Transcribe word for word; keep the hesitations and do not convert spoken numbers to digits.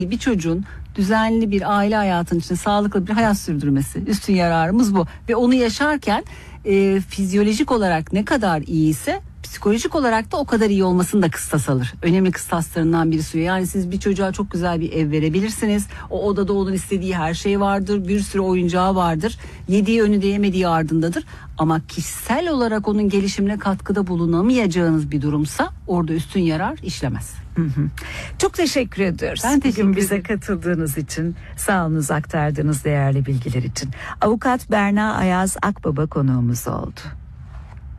Bir çocuğun düzenli bir aile hayatının içinde sağlıklı bir hayat sürdürmesi, üstün yararımız bu. Ve onu yaşarken e, fizyolojik olarak ne kadar iyiyse psikolojik olarak da o kadar iyi olmasını da kıstas alır. Önemli kıstaslarından birisi. Yani siz bir çocuğa çok güzel bir ev verebilirsiniz. O odada onun istediği her şey vardır. Bir sürü oyuncağı vardır. Yediği önünde, yemediği ardındadır. Ama kişisel olarak onun gelişimine katkıda bulunamayacağınız bir durumsa orada üstün yarar işlemez. Hı hı. Çok teşekkür ediyoruz. Ben teşekkür Bugün bize ederim. katıldığınız için, sağ olunuz aktardığınız değerli bilgiler için. Avukat Berna Ayaz Akbaba konuğumuz oldu.